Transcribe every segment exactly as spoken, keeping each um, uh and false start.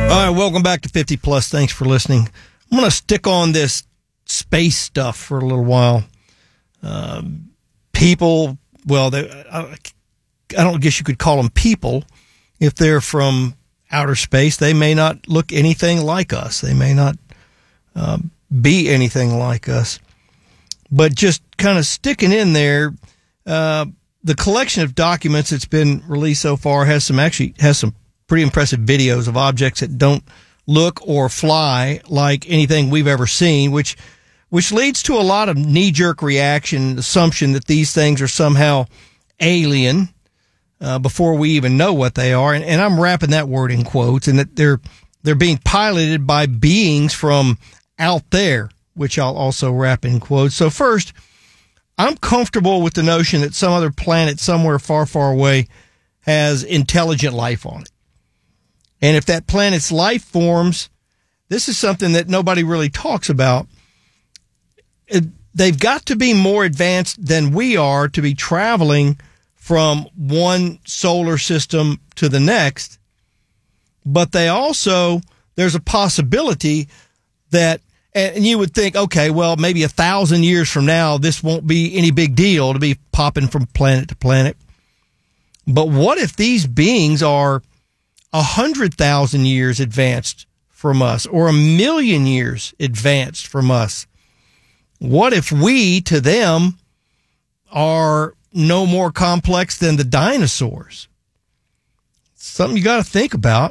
All right, welcome back to fifty plus. Thanks for listening. I'm going to stick on this space stuff for a little while. Um, people, well, they, I, I don't guess you could call them people. If they're from outer space, they may not look anything like us. They may not uh, be anything like us. But just kind of sticking in there, uh, the collection of documents that's been released so far has some actually has some pretty impressive videos of objects that don't look or fly like anything we've ever seen, which which leads to a lot of knee-jerk reaction, assumption that these things are somehow alien uh, before we even know what they are. And, and I'm wrapping that word in quotes, and that they're they're being piloted by beings from out there, which I'll also wrap in quotes. So first, I'm comfortable with the notion that some other planet somewhere far, far away has intelligent life on it. And if that planet's life forms, this is something that nobody really talks about. It, they've got to be more advanced than we are to be traveling from one solar system to the next. But they also, there's a possibility that, and you would think, okay, well, maybe a thousand years from now, this won't be any big deal to be popping from planet to planet. But what if these beings are a hundred thousand years advanced from us, or a million years advanced from us? What if we, to them, are no more complex than the dinosaurs? Something you got to think about.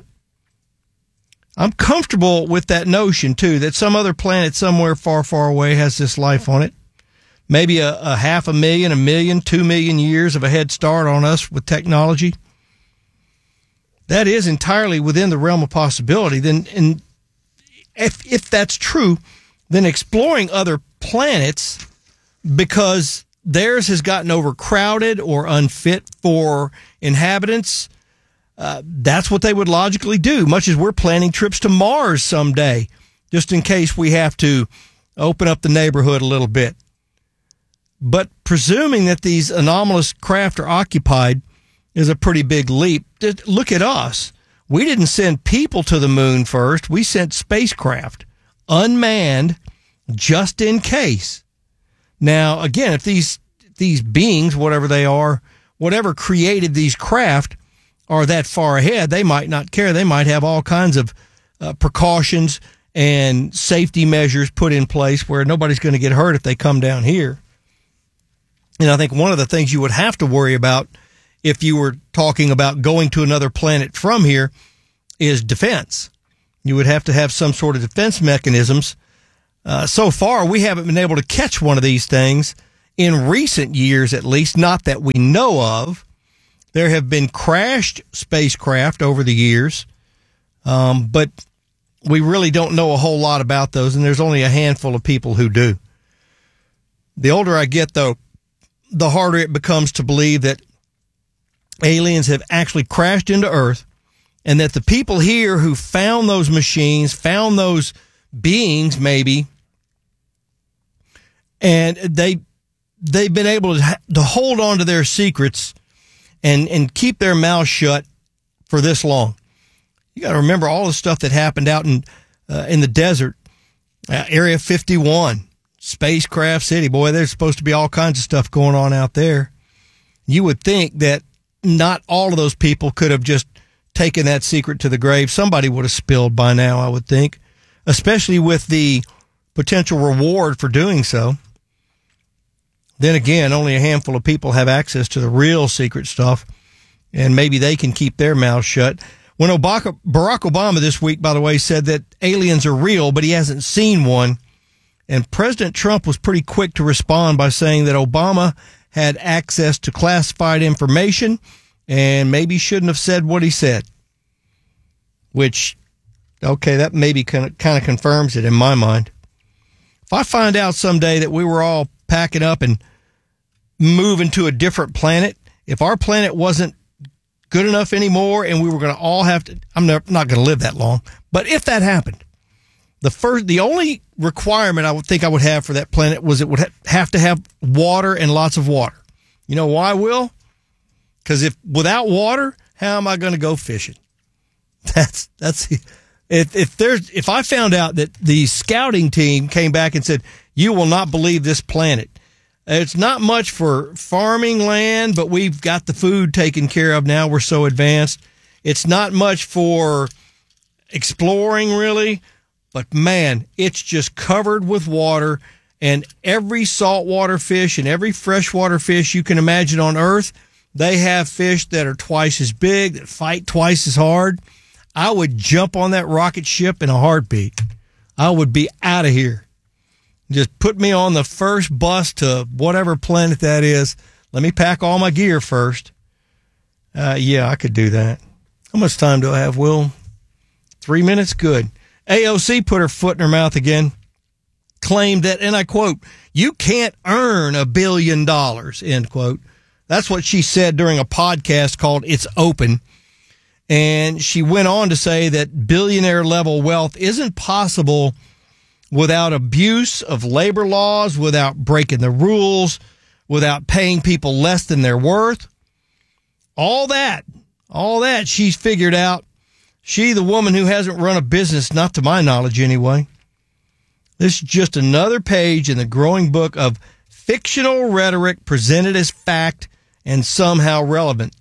I'm comfortable with that notion, too, that some other planet somewhere far, far away has this life on it. Maybe a, a half a million, a million, two million years of a head start on us with technology. That is entirely within the realm of possibility. Then, and if if that's true, then exploring other planets because theirs has gotten overcrowded or unfit for inhabitants, uh, that's what they would logically do, much as we're planning trips to Mars someday, just in case we have to open up the neighborhood a little bit. But presuming that these anomalous craft are occupied is a pretty big leap. Look at us. We didn't send people to the moon first. We sent spacecraft, unmanned, just in case. Now, again, if these these beings, whatever they are, whatever created these craft, are that far ahead, they might not care. They might have all kinds of uh, precautions and safety measures put in place where nobody's going to get hurt if they come down here. And I think one of the things you would have to worry about if you were talking about going to another planet from here is defense. You would have to have some sort of defense mechanisms. Uh, so far, we haven't been able to catch one of these things in recent years, at least, not that we know of. There have been crashed spacecraft over the years, um, but we really don't know a whole lot about those, and there's only a handful of people who do. The older I get, though, the harder it becomes to believe that aliens have actually crashed into Earth, and that the people here who found those machines, found those beings maybe, and they, they've been able to, to hold on to their secrets and, and keep their mouths shut for this long. You got to remember all the stuff that happened out in, uh, in the desert, uh, Area fifty-one, Spacecraft City. Boy, there's supposed to be all kinds of stuff going on out there. You would think that not all of those people could have just taken that secret to the grave. Somebody would have spilled by now, I would think, especially with the potential reward for doing so. Then again, only a handful of people have access to the real secret stuff, and maybe they can keep their mouths shut. When Obama, Barack Obama this week, by the way, said that aliens are real, but he hasn't seen one, and President Trump was pretty quick to respond by saying that Obama had access to classified information and maybe shouldn't have said what he said. Which, okay, that maybe kind of, kind of confirms it in my mind. If I find out someday that we were all packing up and moving to a different planet, if our planet wasn't good enough anymore and we were going to all have to, I'm not going to live that long, but if that happened, the first, the only requirement I would think I would have for that planet was it would ha- have to have water and lots of water. You know why, Will? Because if without water, how am I going to go fishing? That's that's If if there's if I found out that the scouting team came back and said, you will not believe this planet. It's not much for farming land, but we've got the food taken care of now. We're so advanced. It's not much for exploring, really. But, man, it's just covered with water. And every saltwater fish and every freshwater fish you can imagine on Earth, they have fish that are twice as big, that fight twice as hard. I would jump on that rocket ship in a heartbeat. I would be out of here. Just put me on the first bus to whatever planet that is. Let me pack all my gear first. Uh, yeah, I could do that. How much time do I have, Will? Three minutes? Good. A O C put her foot in her mouth again, claimed that, and I quote, you can't earn a billion dollars, end quote. That's what she said during a podcast called It's Open. And she went on to say that billionaire level wealth isn't possible without abuse of labor laws, without breaking the rules, without paying people less than they're worth. All that, all that she's figured out. She, the woman who hasn't run a business, not to my knowledge anyway. This is just another page in the growing book of fictional rhetoric presented as fact and somehow relevant,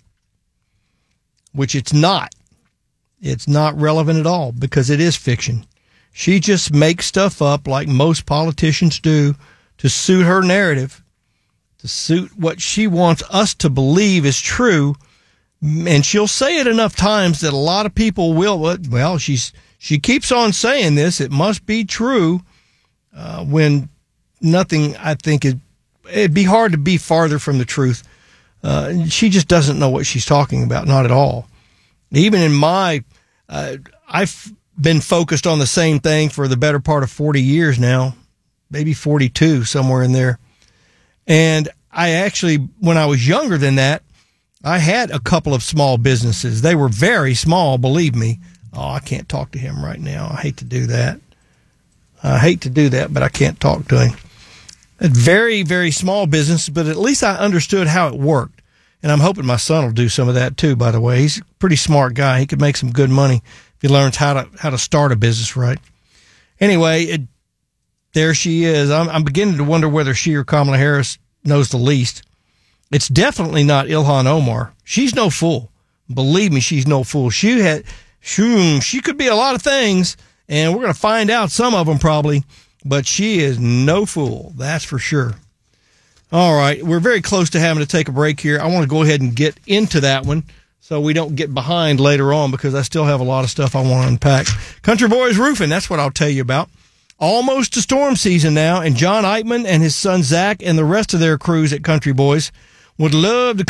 which it's not. It's not relevant at all because it is fiction. She just makes stuff up like most politicians do to suit her narrative, to suit what she wants us to believe is true. And she'll say it enough times that a lot of people will, well, she's she keeps on saying this, it must be true, uh, when nothing, I think, it, it'd be hard to be farther from the truth. Uh, she just doesn't know what she's talking about, not at all. Even in my, uh, I've been focused on the same thing for the better part of forty years now, maybe forty-two, somewhere in there. And I actually, when I was younger than that, I had a couple of small businesses. They were very small, believe me. Oh, I can't talk to him right now. I hate to do that. I hate to do that, but I can't talk to him. A very, very small business, but at least I understood how it worked. And I'm hoping my son will do some of that too, by the way. He's a pretty smart guy. He could make some good money if he learns how to how to start a business right. Anyway, it, there she is. I'm, I'm beginning to wonder whether she or Kamala Harris knows the least. It's definitely not Ilhan Omar. She's no fool. Believe me, she's no fool. She had, she, she could be a lot of things, and we're going to find out some of them probably, but she is no fool. That's for sure. All right, we're very close to having to take a break here. I want to go ahead and get into that one so we don't get behind later on because I still have a lot of stuff I want to unpack. Country Boys Roofing, that's what I'll tell you about. Almost to storm season now, and John Eichman and his son Zach and the rest of their crews at Country Boys would love to